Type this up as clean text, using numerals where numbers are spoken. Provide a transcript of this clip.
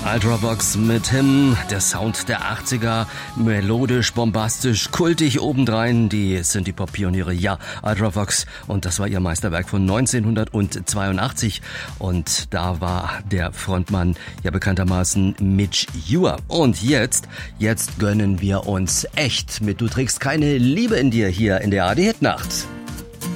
Ultravox mit Him, der Sound der 80er, melodisch, bombastisch, kultig obendrein, die sind die Pop-Pioniere, ja, Ultravox, und das war ihr Meisterwerk von 1982 und da war der Frontmann ja bekanntermaßen Midge Ure. Und jetzt gönnen wir uns echt mit Du trägst keine Liebe in dir hier in der ARD Hitnacht.